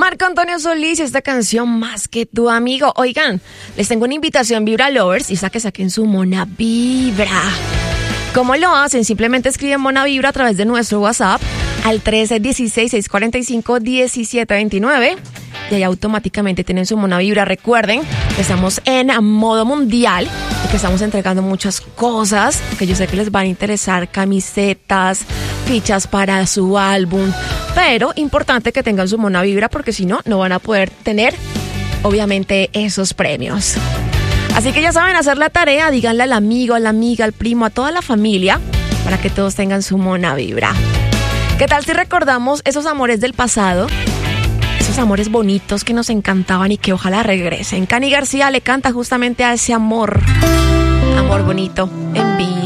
Marco Antonio Solís y esta canción Más que tu amigo. Oigan, les tengo una invitación Vibra Lovers y saquen su Mona Vibra. ¿Cómo lo hacen? Simplemente escriben Mona Vibra a través de nuestro WhatsApp al 316-645-1729 y ahí automáticamente tienen su Mona Vibra. Recuerden que estamos en modo mundial y que estamos entregando muchas cosas que yo sé que les van a interesar, camisetas, fichas para su álbum, pero importante que tengan su Mona Vibra porque si no, no van a poder tener obviamente esos premios. Así que ya saben, hacer la tarea, díganle al amigo, a la amiga, al primo, a toda la familia para que todos tengan su Mona Vibra. ¿Qué tal si recordamos esos amores del pasado? Esos amores bonitos que nos encantaban y que ojalá regresen. Cani García le canta justamente a ese amor bonito en vivo.